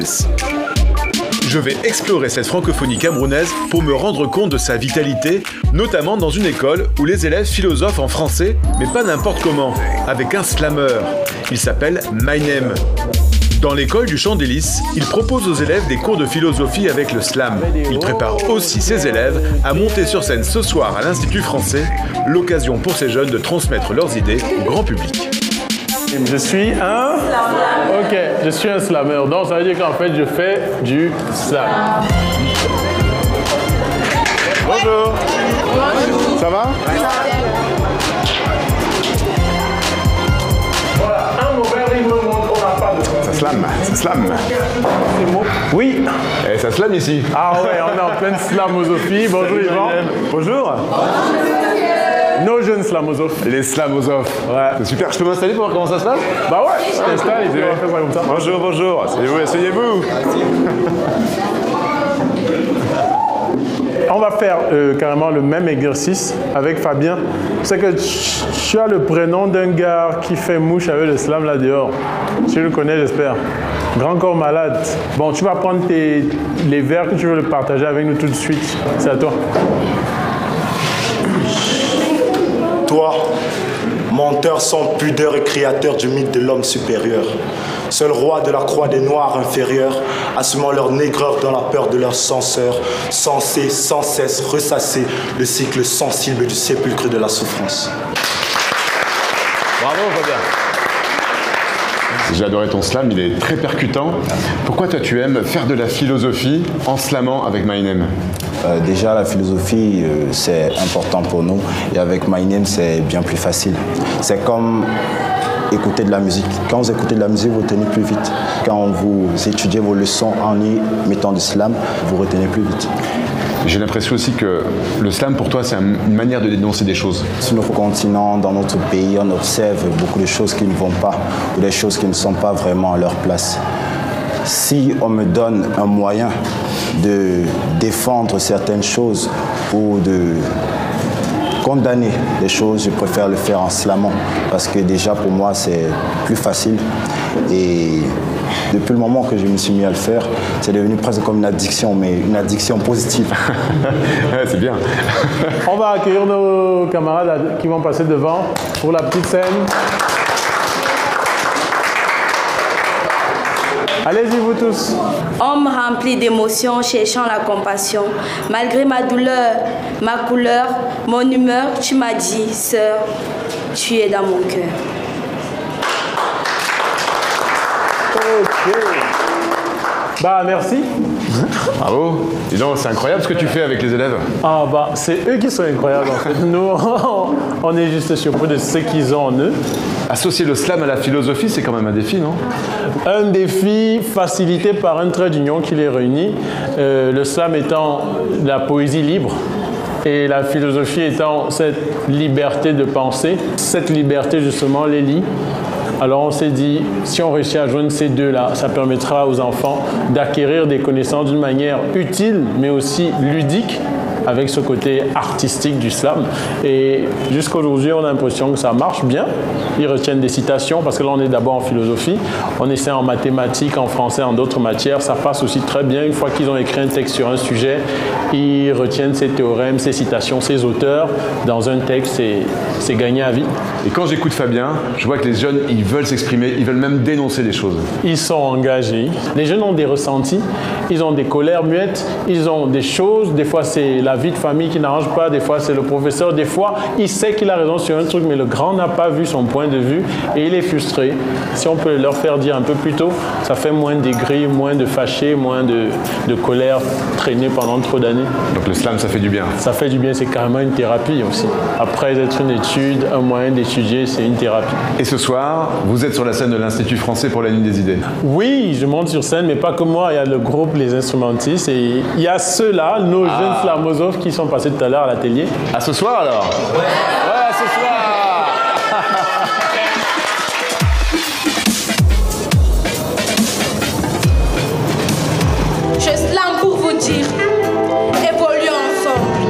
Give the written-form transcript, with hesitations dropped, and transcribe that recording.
Je vais explorer cette francophonie camerounaise pour me rendre compte de sa vitalité, notamment dans une école où les élèves philosophent en français, mais pas n'importe comment, avec un slammer. Il s'appelle MyName. Dans l'école du Champ des Lys, il propose aux élèves des cours de philosophie avec le slam. Il prépare aussi ses élèves à monter sur scène ce soir à l'Institut français, l'occasion pour ces jeunes de transmettre leurs idées au grand public. Je suis un... Ok, je suis un slammer. Donc ça veut dire qu'en fait, je fais du slam. Bonjour. Bonjour. Ça va? Voilà, un mauvais rythme montre qu'on n'a pas de... Ça slam, ça slam. Oui. Et ça slam ici. Ah ouais, on est en pleine slamosophie. Bonjour Yvan. Bonjour. Nos jeunes slamosophes. Les slamosophes. Ouais. C'est super, je peux m'installer pour voir comment ça se passe? Bah ouais, tu t'installes et tu vas faire ça comme ça. Bonjour, bonjour. Asseyez-vous, asseyez-vous. On va faire carrément le même exercice avec Fabien. C'est que tu as le prénom d'un gars qui fait mouche avec le slam là dehors. Tu le connais, j'espère. Grand corps malade. Bon, tu vas prendre les vers que tu veux le partager avec nous tout de suite. C'est à toi. Toi, menteur sans pudeur et créateur du mythe de l'homme supérieur, seul roi de la croix des noirs inférieurs, assumant leur négreur dans la peur de leurs censeurs, censés sans cesse ressasser le cycle sensible du sépulcre de la souffrance. Bravo, Fabien. J'ai adoré ton slam, il est très percutant. Pourquoi toi tu aimes faire de la philosophie en slamant avec MyName? Déjà, la philosophie, c'est important pour nous. Et avec MyName, c'est bien plus facile. C'est comme écouter de la musique. Quand vous écoutez de la musique, vous retenez plus vite. Quand vous étudiez vos leçons en y mettant du slam, vous retenez plus vite. J'ai l'impression aussi que le slam, pour toi, c'est une manière de dénoncer des choses. Sur notre continent, dans notre pays, on observe beaucoup de choses qui ne vont pas, ou des choses qui ne sont pas vraiment à leur place. Si on me donne un moyen de défendre certaines choses ou de condamner des choses, je préfère le faire en slamant parce que déjà pour moi c'est plus facile et depuis le moment que je me suis mis à le faire, c'est devenu presque comme une addiction, mais une addiction positive. Ouais, c'est bien. On va accueillir nos camarades qui vont passer devant pour la petite scène. Allez-y vous tous. Homme rempli d'émotions, cherchant la compassion. Malgré ma douleur, ma couleur, mon humeur, tu m'as dit, sœur, tu es dans mon cœur. Ok. Bah merci. Bravo. Dis donc, c'est incroyable ce que tu fais avec les élèves. Ah bah c'est eux qui sont incroyables en fait. Nous, on est juste surpris de ce qu'ils ont en eux. Associer le slam à la philosophie, c'est quand même un défi, non? Un défi facilité par un trait d'union qui les réunit. Le slam étant la poésie libre et la philosophie étant cette liberté de penser. Cette liberté justement les lie. Alors on s'est dit, si on réussit à joindre ces deux-là, ça permettra aux enfants d'acquérir des connaissances d'une manière utile, mais aussi ludique, avec ce côté artistique du slam. Et jusqu'à aujourd'hui, on a l'impression que ça marche bien. Ils retiennent des citations, parce que là, on est d'abord en philosophie. On essaie en mathématiques, en français, en d'autres matières. Ça passe aussi très bien. Une fois qu'ils ont écrit un texte sur un sujet, ils retiennent ces théorèmes, ces citations, ces auteurs dans un texte et c'est gagné à vie. Et quand j'écoute Fabien, je vois que les jeunes, ils veulent s'exprimer, ils veulent même dénoncer des choses. Ils sont engagés. Les jeunes ont des ressentis, ils ont des colères muettes, ils ont des choses. Des fois, c'est la vie de famille qui n'arrange pas. Des fois, c'est le professeur. Des fois, il sait qu'il a raison sur un truc, mais le grand n'a pas vu son point de vue et il est frustré. Si on peut leur faire dire un peu plus tôt, ça fait moins d'aigris, moins de fâchés, moins de colère traînée pendant trop d'années. Donc le slam, ça fait du bien. Ça fait du bien, c'est carrément une thérapie aussi. Après être une étude, un moyen d'étudier, c'est une thérapie. Et ce soir, vous êtes sur la scène de l'Institut français pour la Nuit des idées. Oui, je monte sur scène, mais pas que moi. Il y a le groupe Les Instrumentistes et il y a ceux-là, nos jeunes slamosophes qui sont passés tout à l'heure à l'atelier. À ce soir alors? Ouais, à ce soir. Je slam pour vous dire